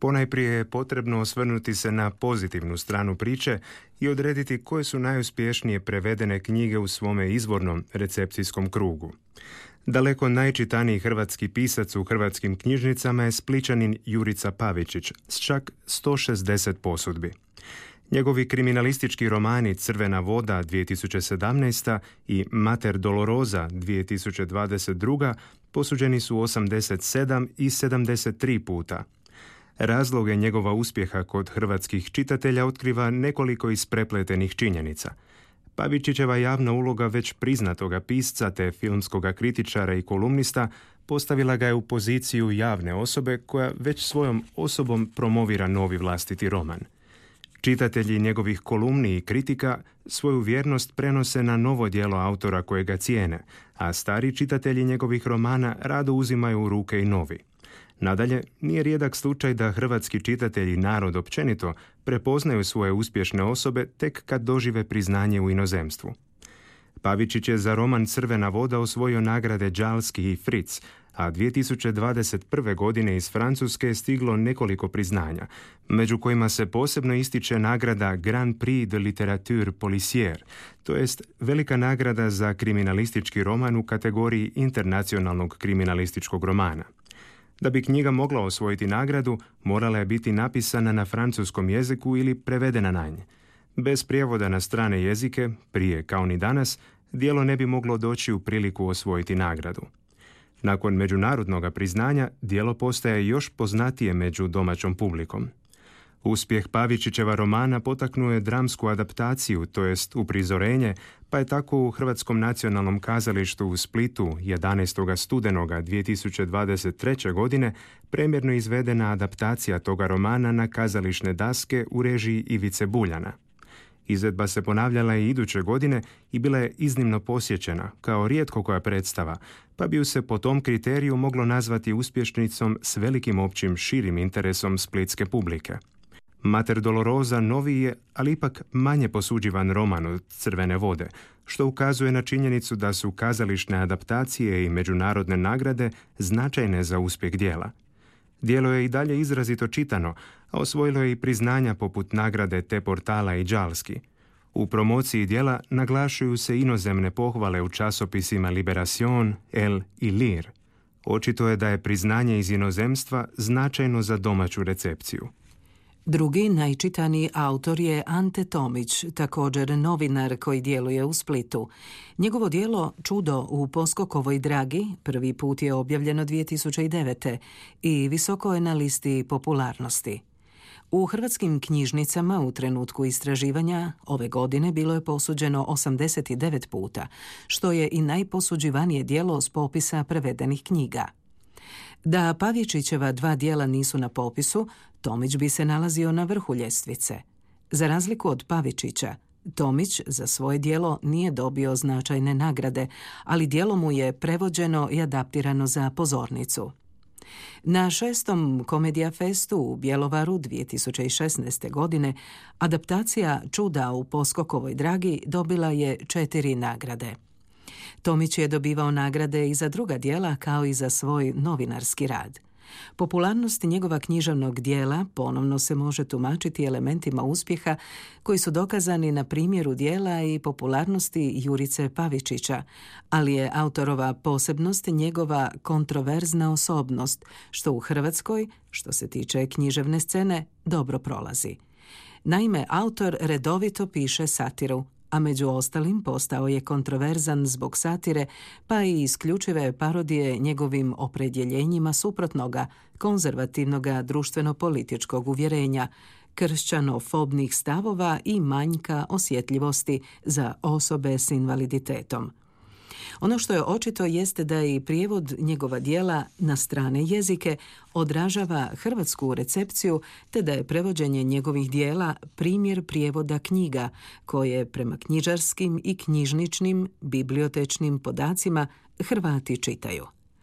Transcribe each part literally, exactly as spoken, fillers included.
Ponajprije je potrebno osvrnuti se na pozitivnu stranu priče i odrediti koje su najuspješnije prevedene knjige u svome izvornom recepcijskom krugu. Daleko najčitaniji hrvatski pisac u hrvatskim knjižnicama je Splićanin Jurica Pavičić s čak sto šezdeset posudbi. Njegovi kriminalistički romani Crvena voda dvije tisuće sedamnaesta i Mater Dolorosa dvije tisuće dvadeset druga posuđeni su osamdeset sedam i sedamdeset tri puta. Razloge njegova uspjeha kod hrvatskih čitatelja otkriva nekoliko isprepletenih činjenica. Pavičićeva javna uloga već priznatoga pisca te filmskoga kritičara i kolumnista postavila ga je u poziciju javne osobe koja već svojom osobom promovira novi vlastiti roman. Čitatelji njegovih kolumni i kritika svoju vjernost prenose na novo djelo autora kojega cijene, a stari čitatelji njegovih romana rado uzimaju u ruke i novi. Nadalje, nije rijedak slučaj da hrvatski čitatelji i narod općenito prepoznaju svoje uspješne osobe tek kad dožive priznanje u inozemstvu. Pavičić je za roman Crvena voda osvojio nagrade Đalski i Fritz, a dvije tisuće dvadeset prve. godine iz Francuske je stiglo nekoliko priznanja, među kojima se posebno ističe nagrada Grand Prix de littérature policière, to jest velika nagrada za kriminalistički roman u kategoriji internacionalnog kriminalističkog romana. Da bi knjiga mogla osvojiti nagradu, morala je biti napisana na francuskom jeziku ili prevedena na nje. Bez prijevoda na strane jezike, prije kao ni danas, djelo ne bi moglo doći u priliku osvojiti nagradu. Nakon međunarodnog priznanja, djelo postaje još poznatije među domaćom publikom. Uspjeh Pavičićeva romana potaknuo je dramsku adaptaciju, to jest uprizorenje, pa je tako u Hrvatskom nacionalnom kazalištu u Splitu jedanaestog studenoga dvije tisuće dvadeset treće. godine premjerno izvedena adaptacija toga romana na kazališne daske u režiji Ivice Buljana. Izvedba se ponavljala i iduće godine i bila je iznimno posjećena, kao rijetko koja predstava, pa bi ju se po tom kriteriju moglo nazvati uspješnicom s velikim općim širim interesom splitske publike. Mater Dolorosa noviji je, ali ipak manje posuđivan roman od Crvene vode, što ukazuje na činjenicu da su kazališne adaptacije i međunarodne nagrade značajne za uspjeh djela. Djelo je i dalje izrazito čitano, a osvojilo je i priznanja poput nagrade Te Portala i Đalski. U promociji djela naglašuju se inozemne pohvale u časopisima Liberación, El i Lir. Očito je da je priznanje iz inozemstva značajno za domaću recepciju. Drugi najčitaniji autor je Ante Tomić, također novinar koji djeluje u Splitu. Njegovo djelo Čudo u Poskokovoj dragi prvi put je objavljeno dvije tisuće devete. i visoko je na listi popularnosti. U hrvatskim knjižnicama u trenutku istraživanja ove godine bilo je posuđeno osamdeset devet puta, što je i najposuđivanije djelo s popisa prevedenih knjiga. Da Pavičićeva dva djela nisu na popisu, Tomić bi se nalazio na vrhu ljestvice. Za razliku od Pavičića, Tomić za svoje djelo nije dobio značajne nagrade, ali djelo mu je prevođeno i adaptirano za pozornicu. Na šestom Komedija festu u Bjelovaru dvije tisuće šesnaeste. godine adaptacija Čuda u Poskokovoj dragi dobila je četiri nagrade. Tomić je dobivao nagrade i za druga djela kao i za svoj novinarski rad. Popularnost njegova književnog djela ponovno se može tumačiti elementima uspjeha koji su dokazani na primjeru djela i popularnosti Jurice Pavičića, ali je autorova posebnost njegova kontroverzna osobnost, što u Hrvatskoj, što se tiče književne scene, dobro prolazi. Naime, autor redovito piše satiru, a među ostalim postao je kontroverzan zbog satire, pa i isključive parodije njegovim opredjeljenjima suprotnoga, konzervativnoga društveno-političkog uvjerenja, kršćanofobnih stavova i manjka osjetljivosti za osobe s invaliditetom. Ono što je očito jeste da i prijevod njegova djela na strane jezike odražava hrvatsku recepciju, te da je prevođenje njegovih djela primjer prijevoda knjiga, koje prema knjižarskim i knjižničnim bibliotečnim podacima Hrvati čitaju.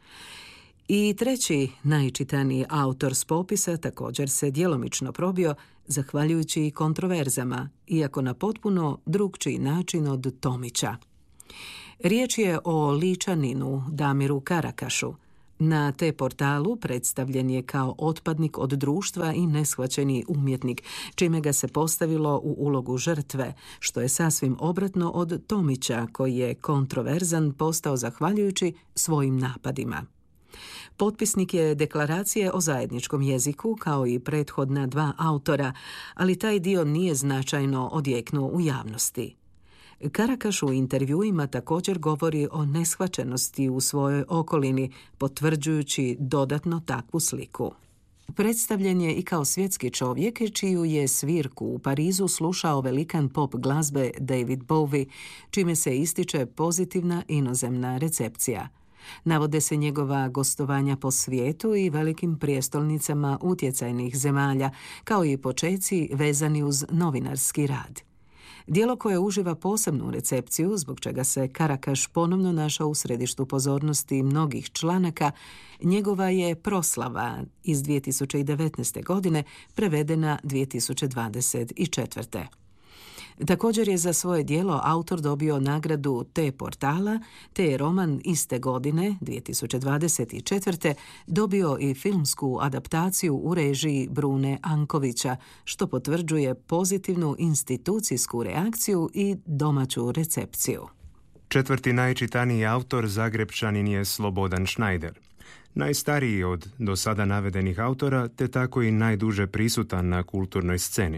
I treći najčitaniji autor s popisa također se djelomično probio, zahvaljujući kontroverzama, iako na potpuno drukčiji način od Tomića. Riječ je o Ličaninu Damiru Karakašu. Na te portalu predstavljen je kao otpadnik od društva i neshvaćeni umjetnik, čime ga se postavilo u ulogu žrtve, što je sasvim obratno od Tomića, koji je kontroverzan postao zahvaljujući svojim napadima. Potpisnik je deklaracije o zajedničkom jeziku, kao i prethodna dva autora, ali taj dio nije značajno odjeknuo u javnosti. Karakaš u intervjuima također govori o neshvaćenosti u svojoj okolini, potvrđujući dodatno takvu sliku. Predstavljen je i kao svjetski čovjek čiju je svirku u Parizu slušao velikan pop glazbe David Bowie, čime se ističe pozitivna inozemna recepcija. Navode se njegova gostovanja po svijetu i velikim prijestolnicama utjecajnih zemalja, kao i počeci vezani uz novinarski rad. Djelo koje uživa posebnu recepciju, zbog čega se Karakaš ponovno našao u središtu pozornosti mnogih članaka, njegova je Proslava iz dvije tisuće devetnaeste. godine, prevedena dvije tisuće dvadeset četvrte. Također je za svoje djelo autor dobio nagradu Te portala, te je roman iste godine, dvije tisuće dvadeset četvrte. dobio i filmsku adaptaciju u režiji Brune Ankovića, što potvrđuje pozitivnu institucijsku reakciju i domaću recepciju. Četvrti najčitaniji autor Zagrepčanin je Slobodan Schneider. Najstariji od do sada navedenih autora, te tako i najduže prisutan na kulturnoj sceni.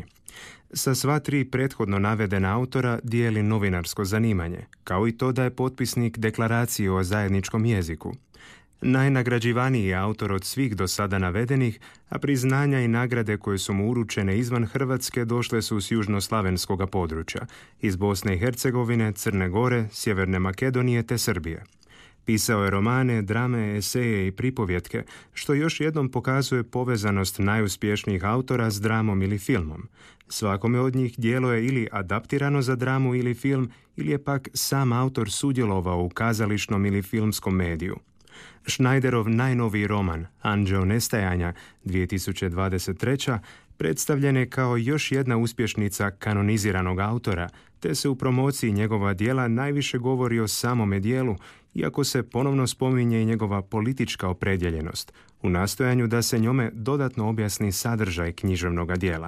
Sa sva tri prethodno navedena autora dijeli novinarsko zanimanje, kao i to da je potpisnik deklaracije o zajedničkom jeziku. Najnagrađivaniji je autor od svih do sada navedenih, a priznanja i nagrade koje su mu uručene izvan Hrvatske došle su s južnoslavenskog područja, iz Bosne i Hercegovine, Crne Gore, Sjeverne Makedonije te Srbije. Pisao je romane, drame, eseje i pripovjetke, što još jednom pokazuje povezanost najuspješnijih autora s dramom ili filmom. Svakome od njih djelo je ili adaptirano za dramu ili film, ili je pak sam autor sudjelovao u kazališnom ili filmskom mediju. Schneiderov najnoviji roman, Anđeo nestajanja, dvije tisuće dvadeset treća. predstavljen je kao još jedna uspješnica kanoniziranog autora, te se u promociji njegova djela najviše govori o samome djelu, iako se ponovno spominje i njegova politička opredjeljenost, u nastojanju da se njome dodatno objasni sadržaj književnog djela.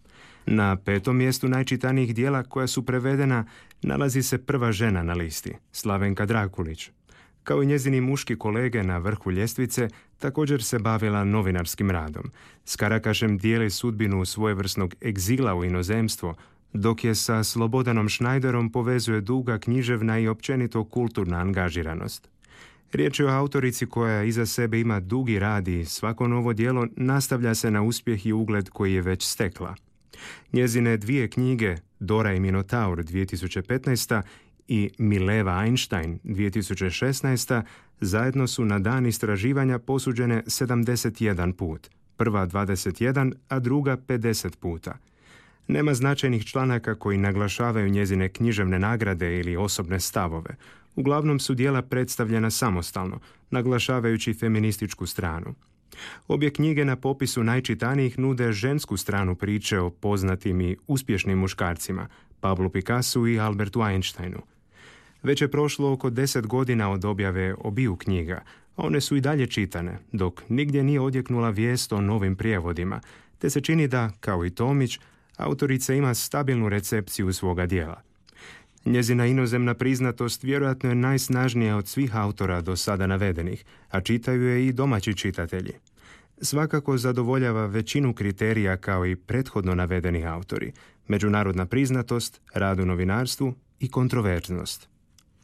Na petom mjestu najčitanijih djela koja su prevedena nalazi se prva žena na listi, Slavenka Drakulić. Kao i njezini muški kolege na vrhu ljestvice, također se bavila novinarskim radom. S Karakašem dijeli sudbinu svojevrsnog egzila u inozemstvo, dok je sa Slobodanom Schneiderom povezuje duga književna i općenito kulturna angažiranost. Riječ je o autorici koja iza sebe ima dugi rad i svako novo djelo nastavlja se na uspjeh i ugled koji je već stekla. Njezine dvije knjige, Dora i Minotaur dvije tisuće petnaesta. i Mileva Einstein dvije tisuće šesnaesta. zajedno su na dan istraživanja posuđene sedamdeset jedan put, prva dvadeset jedan, a druga pedeset puta. Nema značajnih članaka koji naglašavaju njezine književne nagrade ili osobne stavove. Uglavnom su djela predstavljena samostalno, naglašavajući feminističku stranu. Obje knjige na popisu najčitanijih nude žensku stranu priče o poznatim i uspješnim muškarcima, Pablu Picassu i Albertu Einsteinu. Već je prošlo oko deset godina od objave obiju knjiga, a one su i dalje čitane, dok nigdje nije odjeknula vijest o novim prijevodima, te se čini da, kao i Tomić, autorica ima stabilnu recepciju svoga djela. Njezina inozemna priznatost vjerojatno je najsnažnija od svih autora do sada navedenih, a čitaju je i domaći čitatelji. Svakako zadovoljava većinu kriterija kao i prethodno navedeni autori, međunarodna priznatost, rad u novinarstvu i kontroverznost.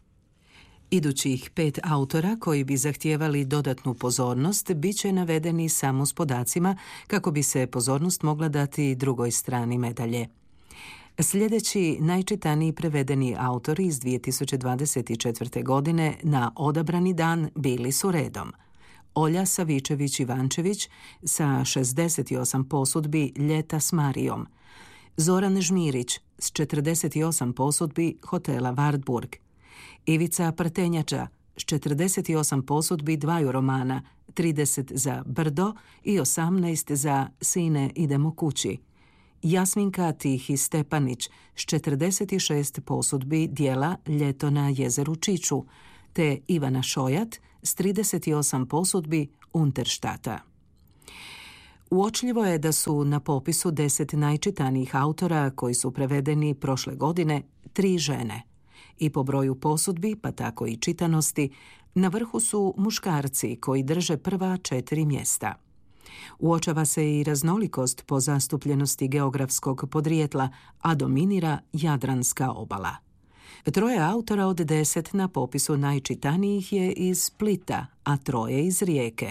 Idućih pet autora koji bi zahtijevali dodatnu pozornost bit će navedeni samo s podacima kako bi se pozornost mogla dati drugoj strani medalje. Sljedeći najčitaniji prevedeni autori iz dvije tisuće dvadeset četvrte. godine na odabrani dan bili su redom: Olja Savičević-Ivančević sa šezdeset osam posudbi Ljeta s Marijom, Zoran Žmirić s četrdeset osam posudbi Hotela Wartburg, Ivica Prtenjača s četrdeset osam posudbi dvaju romana, trideset za Brdo i osamnaest za Sine idemo kući, Jasminka Tihi Stepanić s četrdeset šest posudbi dijela Ljeto na jezeru Čiču, te Ivana Šojat s trideset osam posudbi Unterštata. Uočljivo je da su na popisu deset najčitanijih autora koji su prevedeni prošle godine tri žene. I po broju posudbi, pa tako i čitanosti, na vrhu su muškarci koji drže prva četiri mjesta. Uočava se i raznolikost po zastupljenosti geografskog podrijetla, a dominira Jadranska obala. Troje autora od deset na popisu najčitanijih je iz Splita, a troje iz Rijeke.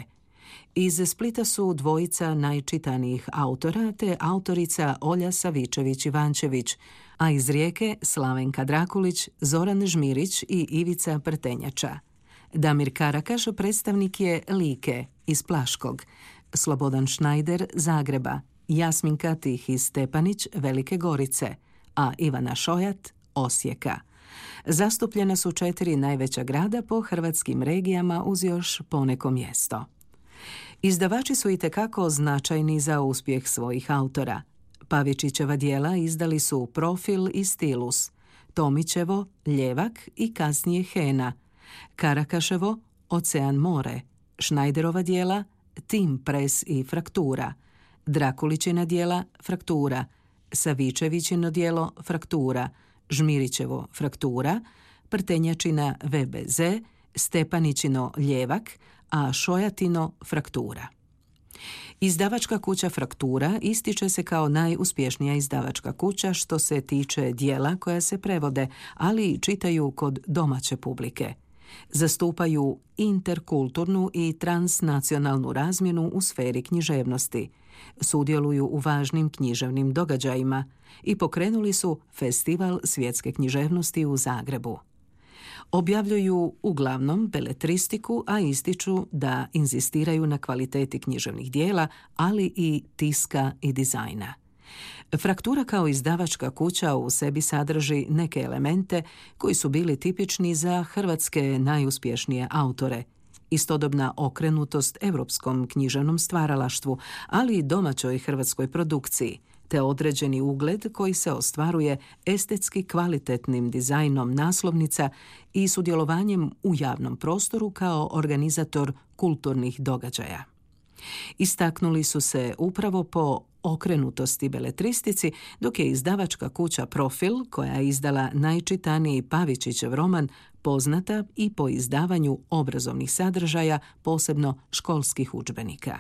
Iz Splita su dvojica najčitanijih autora te autorica Olja Savičević-Ivančević, a iz Rijeke Slavenka Drakulić, Zoran Žmirić i Ivica Prtenjača. Damir Karakaš predstavnik je Like iz Plaškog, Slobodan Šnajder Zagreba, Jasminka Tihi Stepanić Velike Gorice, a Ivana Šojat Osijeka. Zastupljena su četiri najveća grada po hrvatskim regijama uz još poneko mjesto. Izdavači su itekako značajni za uspjeh svojih autora. Pavičićeva djela izdali su Profil i Stilus, Tomićevo Ljevak i kasnije Hena, Karakaševo Ocean more, Šnajderova djela Tim Pres i Fraktura, Drakulićina djela Fraktura, Savičevićino djelo Fraktura, Žmirićevo Fraktura, Prtenjačina V B Z, Stepanićino Ljevak, a Šojatino Fraktura. Izdavačka kuća Fraktura ističe se kao najuspješnija izdavačka kuća što se tiče djela koja se prevode, ali i čitaju kod domaće publike. Zastupaju interkulturnu i transnacionalnu razmjenu u sferi književnosti. Sudjeluju u važnim književnim događajima i pokrenuli su Festival svjetske književnosti u Zagrebu. Objavljuju uglavnom beletristiku, a ističu da inzistiraju na kvaliteti književnih dijela, ali i tiska i dizajna. Fraktura kao izdavačka kuća u sebi sadrži neke elemente koji su bili tipični za hrvatske najuspješnije autore. Istodobna okrenutost europskom književnom stvaralaštvu, ali i domaćoj hrvatskoj produkciji, te određeni ugled koji se ostvaruje estetski kvalitetnim dizajnom naslovnica i sudjelovanjem u javnom prostoru kao organizator kulturnih događaja. Istaknuli su se upravo po okrenutosti beletristici, dok je izdavačka kuća Profil, koja je izdala najčitaniji Pavičićev roman, poznata i po izdavanju obrazovnih sadržaja, posebno školskih udžbenika.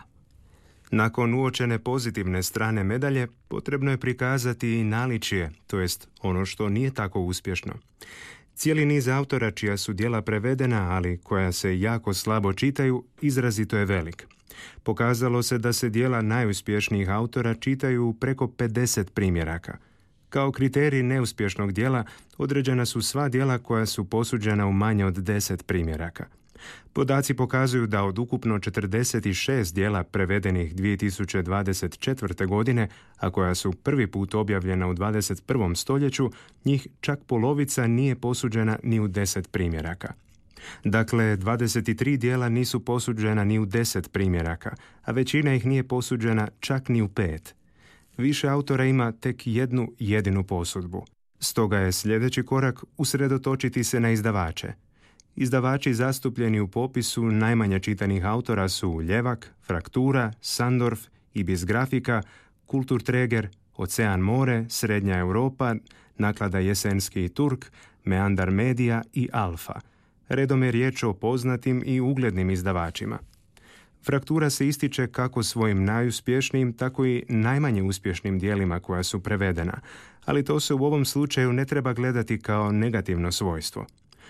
Nakon uočene pozitivne strane medalje, potrebno je prikazati i naličje, to jest ono što nije tako uspješno. Cijeli niz autora čija su djela prevedena, ali koja se jako slabo čitaju, izrazito je velik. Pokazalo se da se djela najuspješnijih autora čitaju u preko pedeset primjeraka. Kao kriterij neuspješnog djela određena su sva djela koja su posuđena u manje od deset primjeraka. Podaci pokazuju da od ukupno četrdeset šest djela prevedenih dvije tisuće dvadeset četvrte. godine, a koja su prvi put objavljena u dvadeset prvom stoljeću, njih čak polovica nije posuđena ni u deset primjeraka. Dakle, dvadeset tri djela nisu posuđena ni u deset primjeraka, a većina ih nije posuđena čak ni u pet. Više autora ima tek jednu jedinu posudbu. Stoga je sljedeći korak usredotočiti se na izdavače. Izdavači zastupljeni u popisu najmanje čitanih autora su Ljevak, Fraktura, Sandorf, Ibis Grafika, Kulturträger, Ocean more, Srednja Europa, Naklada Jesenski i Turk, Meandar Media i Alfa. Redom je riječ o poznatim i uglednim izdavačima. Fraktura se ističe kako svojim najuspješnijim, tako i najmanje uspješnim dijelima koja su prevedena, ali to se u ovom slučaju ne treba gledati kao negativno svojstvo.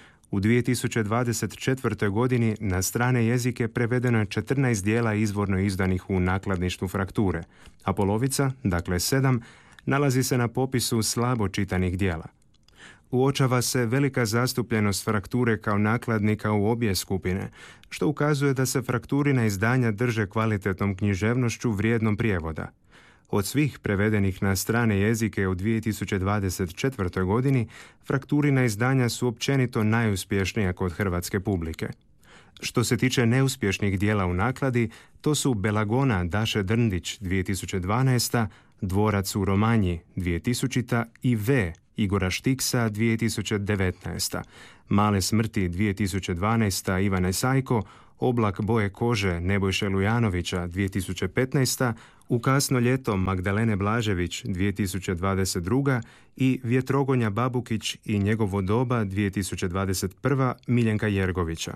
U dvije tisuće dvadeset četvrtoj. godini na strane jezike prevedeno je četrnaest dijela izvorno izdanih u nakladništvu Frakture, a polovica, dakle sedam, nalazi se na popisu slabo čitanih dijela. Uočava se velika zastupljenost Frakture kao nakladnika u obje skupine, što ukazuje da se Frakturina izdanja drže kvalitetnom književnošću vrijednom prijevoda. Od svih prevedenih na strane jezike u dvije tisuće dvadeset četvrtoj. godini, Frakturina izdanja su općenito najuspješnija kod hrvatske publike. Što se tiče neuspješnih dijela u nakladi, to su Belagona Daše Drndić dvije tisuće dvanaesta, Dvorac u Romanji dvije tisućita i V Igora Štiksa dvije tisuće devetnaesta, Male smrti dvije tisuće dvanaesta Ivane Sajko, Oblak boje kože Nebojše Lujanovića dvije tisuće petnaesta, U kasno ljeto Magdalene Blažević dvije tisuće dvadeset druga i Vjetrogonja Babukić i njegovo doba dvije tisuće dvadeset prva Miljenka Jergovića.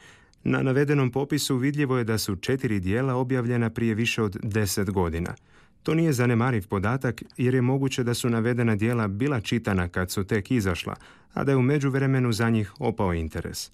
Na navedenom popisu vidljivo je da su četiri dijela objavljena prije više od deset godina. To nije zanemariv podatak jer je moguće da su navedena dijela bila čitana kad su tek izašla, a da je u međuvremenu za njih opao interes.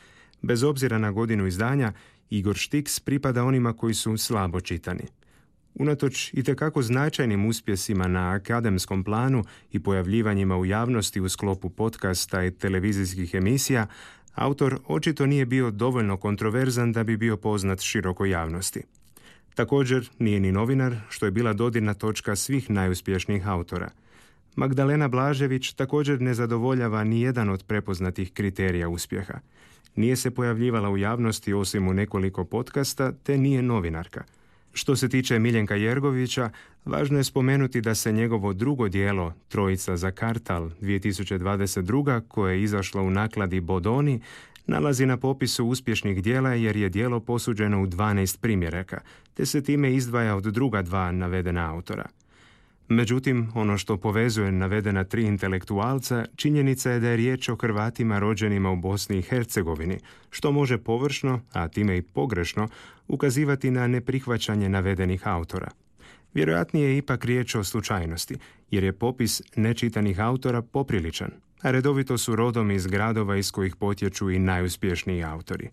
Bez obzira na godinu izdanja, Igor Štiks pripada onima koji su slabo čitani. Unatoč itekako značajnim uspjesima na akademskom planu i pojavljivanjima u javnosti u sklopu podcasta i televizijskih emisija, autor očito nije bio dovoljno kontroverzan da bi bio poznat širokoj javnosti. Također nije ni novinar, što je bila dodirna točka svih najuspješnijih autora. Magdalena Blažević također ne zadovoljava ni jedan od prepoznatih kriterija uspjeha. Nije se pojavljivala u javnosti osim u nekoliko podcasta, te nije novinarka. Što se tiče Miljenka Jergovića, važno je spomenuti da se njegovo drugo djelo, Trojica za Kartal dvije tisuće dvadeset druga, koje je izašlo u nakladi Bodoni, nalazi na popisu uspješnih djela jer je djelo posuđeno u dvanaest primjeraka, te se time izdvaja od druga dva navedena autora. Međutim, ono što povezuje navedena tri intelektualca, činjenica je da je riječ o Hrvatima rođenima u Bosni i Hercegovini, što može površno, a time i pogrešno, ukazivati na neprihvaćanje navedenih autora. Vjerojatnije je ipak riječ o slučajnosti, jer je popis nečitanih autora popriličan, a redovito su rodom iz gradova iz kojih potječu i najuspješniji autori.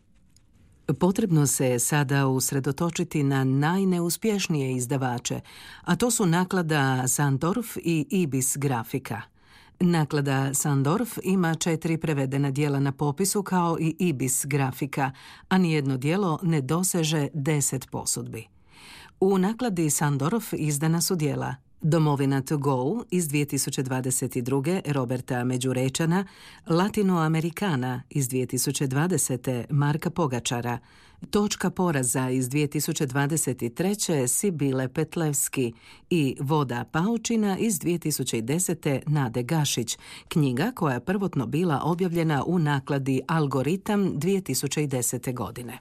Potrebno se sada usredotočiti na najneuspješnije izdavače, a to su naklada Sandorf i Ibis Grafika. Naklada Sandorf ima četiri prevedena djela na popisu kao i Ibis Grafika, a nijedno djelo ne doseže deset posudbi. U nakladi Sandorf izdana su djela Domovina to go iz dvije tisuće dvadeset druge. Roberta Međurečana, Latinoamerikana iz dvije tisuće dvadesete. Marka Pogačara, Točka poraza iz dvije tisuće dvadeset treće. Sibile Petlevski i Voda paučina iz dvije tisuće desete. Nade Gašić, knjiga koja je prvotno bila objavljena u nakladi Algoritam dvije tisuće desete. godine.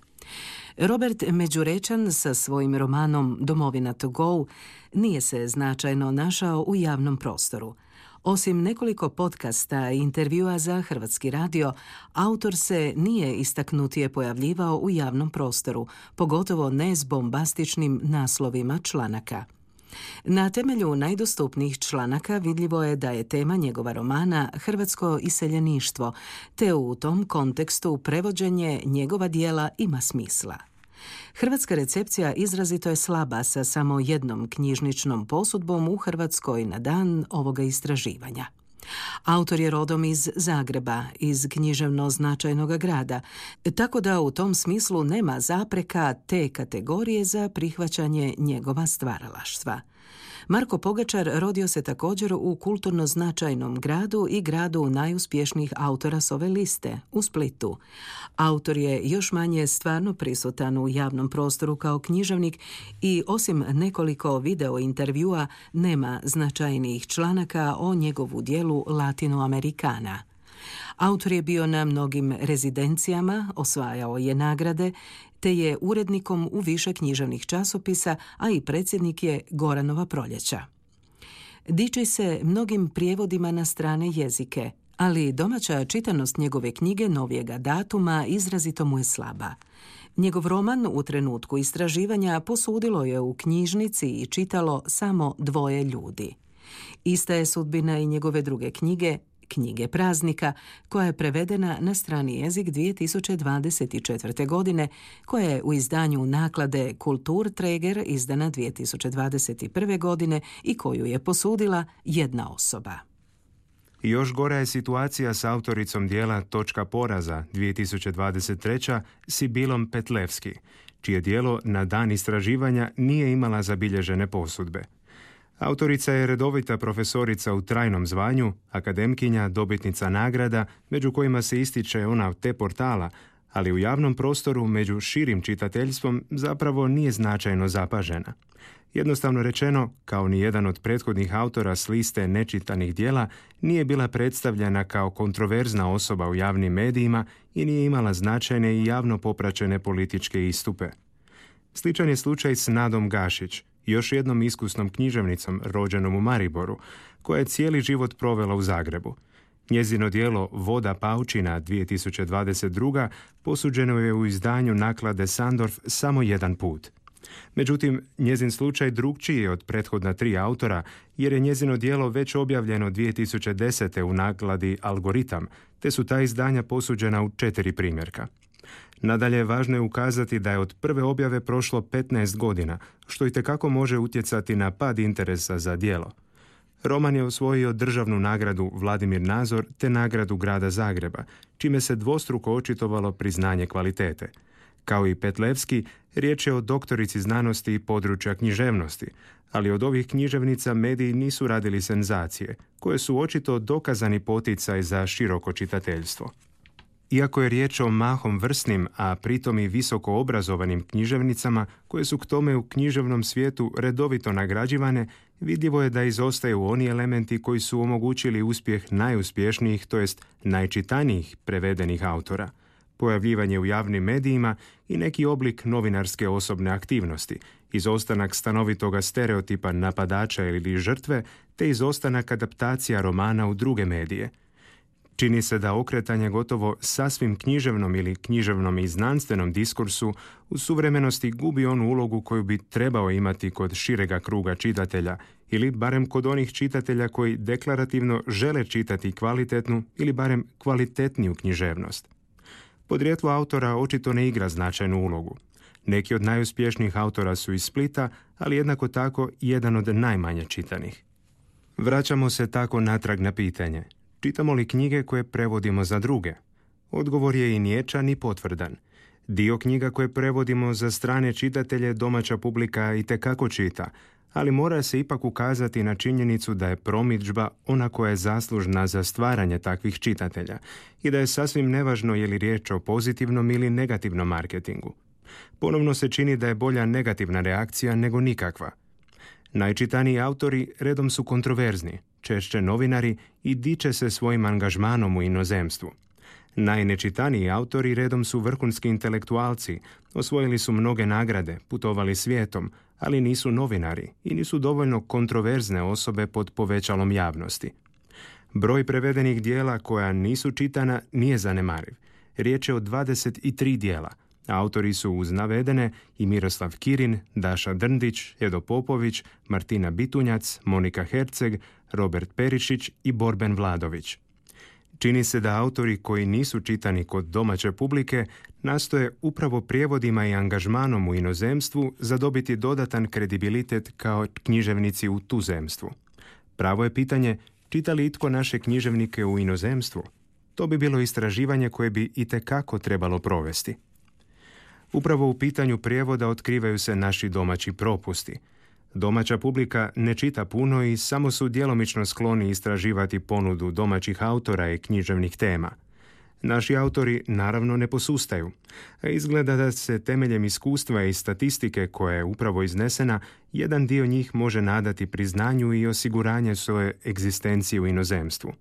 Robert Međurečan sa svojim romanom Domovina to go nije se značajno našao u javnom prostoru. Osim nekoliko podcasta i intervjua za Hrvatski radio, autor se nije istaknutije pojavljivao u javnom prostoru, pogotovo ne s bombastičnim naslovima članaka. Na temelju najdostupnijih članaka vidljivo je da je tema njegova romana hrvatsko iseljeništvo, te u tom kontekstu prevođenje njegova djela ima smisla. Hrvatska recepcija izrazito je slaba sa samo jednom knjižničnom posudbom u Hrvatskoj na dan ovoga istraživanja. Autor je rodom iz Zagreba, iz književno značajnog grada, tako da u tom smislu nema zapreka te kategorije za prihvaćanje njegova stvaralaštva. Marko Pogačar rodio se također u kulturno značajnom gradu i gradu najuspješnijih autora s ove liste, u Splitu. Autor je još manje stvarno prisutan u javnom prostoru kao književnik i osim nekoliko video intervjua nema značajnijih članaka o njegovu djelu Latinoamerikana. Autor je bio na mnogim rezidencijama, osvajao je nagrade, te je urednikom u više književnih časopisa, a i predsjednik je Goranova proljeća. Diči se mnogim prijevodima na strane jezike, ali domaća čitanost njegove knjige novijega datuma izrazito mu je slaba. Njegov roman u trenutku istraživanja posudilo je u knjižnici i čitalo samo dvoje ljudi. Ista je sudbina i njegove druge knjige, Knjige praznika, koja je prevedena na strani jezik dvije tisuće dvadeset četvrte. godine, koja je u izdanju naklade Kulturträger izdana dvije tisuće dvadeset prve. godine i koju je posudila jedna osoba. I još gora je situacija s autoricom djela Točka poraza dvije tisuće dvadeset treća. Sibilom Petlevski, čije djelo na dan istraživanja nije imala zabilježene posudbe. Autorica je redovita profesorica u trajnom zvanju, akademkinja, dobitnica nagrada, među kojima se ističe ona te portala, ali u javnom prostoru među širim čitateljstvom zapravo nije značajno zapažena. Jednostavno rečeno, kao ni jedan od prethodnih autora s liste nečitanih djela, nije bila predstavljena kao kontroverzna osoba u javnim medijima i nije imala značajne i javno popraćene političke istupe. Sličan je slučaj s Nadom Gašić, još jednom iskusnom književnicom rođenom u Mariboru, koja je cijeli život provela u Zagrebu. Njezino djelo Voda paučina dvije tisuće dvadeset druga posuđeno je u izdanju naklade Sandorf samo jedan put. Međutim, njezin slučaj drukčiji je od prethodna tri autora, jer je njezino djelo već objavljeno dvije tisuće desete u nakladi Algoritam, te su ta izdanja posuđena u četiri primjerka. Nadalje, važno je ukazati da je od prve objave prošlo petnaest godina, što itekako može utjecati na pad interesa za djelo. Roman je osvojio državnu nagradu Vladimir Nazor te nagradu Grada Zagreba, čime se dvostruko očitovalo priznanje kvalitete. Kao i Petlevski, riječ je o doktorici znanosti i područja književnosti, ali od ovih književnica mediji nisu radili senzacije, koje su očito dokazani poticaj za široko čitateljstvo. Iako je riječ o mahom vrsnim, a pritom i visoko obrazovanim književnicama, koje su k tome u književnom svijetu redovito nagrađivane, vidljivo je da izostaju oni elementi koji su omogućili uspjeh najuspješnijih, to jest najčitanijih prevedenih autora. Pojavljivanje u javnim medijima i neki oblik novinarske osobne aktivnosti, izostanak stanovitoga stereotipa napadača ili žrtve, te izostanak adaptacija romana u druge medije. Čini se da okretanje gotovo sasvim književnom ili književnom i znanstvenom diskursu u suvremenosti gubi onu ulogu koju bi trebao imati kod širega kruga čitatelja ili barem kod onih čitatelja koji deklarativno žele čitati kvalitetnu ili barem kvalitetniju književnost. Podrijetlo autora očito ne igra značajnu ulogu. Neki od najuspješnijih autora su iz Splita, ali jednako tako jedan od najmanje čitanih. Vraćamo se tako natrag na pitanje. Čitamo li knjige koje prevodimo za druge? Odgovor je i niječan i potvrdan. Dio knjiga koje prevodimo za strane čitatelje domaća publika itekako čita, ali mora se ipak ukazati na činjenicu da je promidžba ona koja je zaslužna za stvaranje takvih čitatelja i da je sasvim nevažno je li riječ o pozitivnom ili negativnom marketingu. Ponovno se čini da je bolja negativna reakcija nego nikakva. Najčitaniji autori redom su kontroverzni, češće novinari i diče se svojim angažmanom u inozemstvu. Najnečitaniji autori redom su vrhunski intelektualci, osvojili su mnoge nagrade, putovali svijetom, ali nisu novinari i nisu dovoljno kontroverzne osobe pod povećalom javnosti. Broj prevedenih dijela koja nisu čitana nije zanemariv. Riječ je o dvadeset tri dijela. Autori su uz navedene i Miroslav Kirin, Daša Drndić, Edo Popović, Martina Bitunjac, Monika Herceg, Robert Perišić i Borben Vladović. Čini se da autori koji nisu čitani kod domaće publike nastoje upravo prijevodima i angažmanom u inozemstvu zadobiti dodatan kredibilitet kao književnici u tuzemstvu. Pravo je pitanje, čita li itko naše književnike u inozemstvu? To bi bilo istraživanje koje bi itekako trebalo provesti. Upravo u pitanju prijevoda otkrivaju se naši domaći propusti. Domaća publika ne čita puno i samo su djelomično skloni istraživati ponudu domaćih autora i književnih tema. Naši autori naravno ne posustaju, a izgleda da se temeljem iskustva i statistike koja je upravo iznesena, jedan dio njih može nadati priznanju i osiguranju svoje egzistencije u inozemstvu.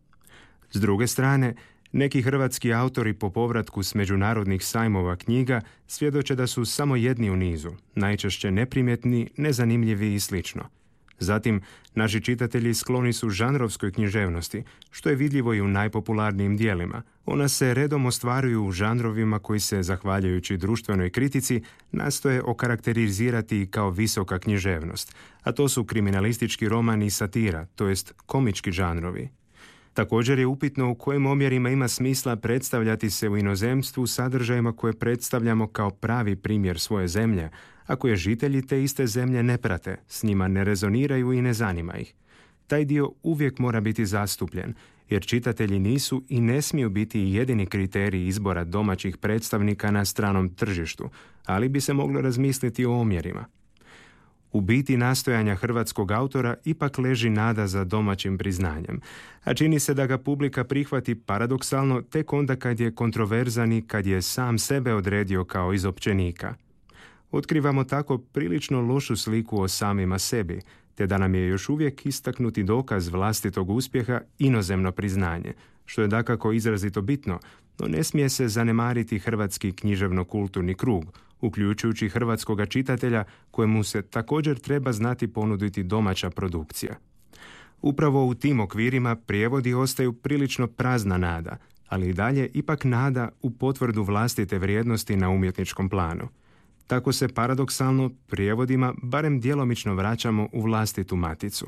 S druge strane, neki hrvatski autori po povratku s međunarodnih sajmova knjiga svjedoče da su samo jedni u nizu, najčešće neprimjetni, nezanimljivi i slično. Zatim, naši čitatelji skloni su žanrovskoj književnosti, što je vidljivo i u najpopularnijim dijelima. Ona se redom ostvaruju u žanrovima koji se, zahvaljujući društvenoj kritici, nastoje okarakterizirati kao visoka književnost, a to su kriminalistički roman i satira, to jest komički žanrovi. Također je upitno u kojim omjerima ima smisla predstavljati se u inozemstvu sadržajima koje predstavljamo kao pravi primjer svoje zemlje, ako je žitelji te iste zemlje ne prate, s njima ne rezoniraju i ne zanima ih. Taj dio uvijek mora biti zastupljen, jer čitatelji nisu i ne smiju biti jedini kriterij izbora domaćih predstavnika na stranom tržištu, ali bi se moglo razmisliti o omjerima. U biti nastojanja hrvatskog autora ipak leži nada za domaćim priznanjem, a čini se da ga publika prihvati paradoksalno tek onda kad je kontroverzan i kad je sam sebe odredio kao izopćenika. Otkrivamo tako prilično lošu sliku o samima sebi, te da nam je još uvijek istaknuti dokaz vlastitog uspjeha inozemno priznanje, što je dakako izrazito bitno, no ne smije se zanemariti hrvatski književno-kulturni krug, uključujući hrvatskoga čitatelja kojemu se također treba znati ponuditi domaća produkcija. Upravo u tim okvirima prijevodi ostaju prilično prazna nada, ali i dalje ipak nada u potvrdu vlastite vrijednosti na umjetničkom planu. Tako se paradoksalno prijevodima barem djelomično vraćamo u vlastitu maticu.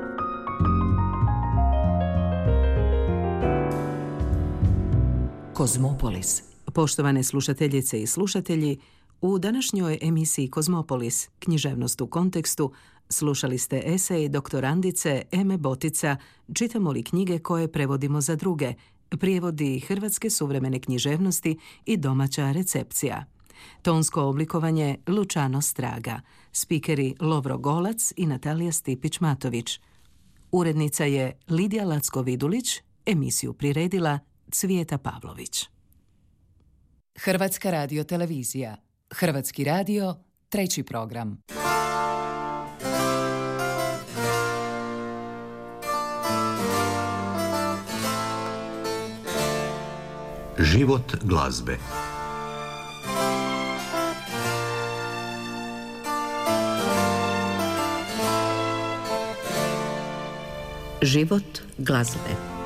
Kozmopolis. Poštovane slušateljice i slušatelji, u današnjoj emisiji Kozmopolis, književnost u kontekstu, slušali ste esej doktorandice Eme Botica Čitamo li knjige koje prevodimo za druge, prijevodi hrvatske suvremene književnosti i domaća recepcija. Tonsko oblikovanje Lučano Straga, spikeri Lovro Golac i Natalija Stipić-Matović. Urednica je Lidija Lacko-Vidulić, emisiju priredila Cvijeta Pavlović. Hrvatska radiotelevizija. Hrvatski radio, treći program. Život glazbe. Život glazbe.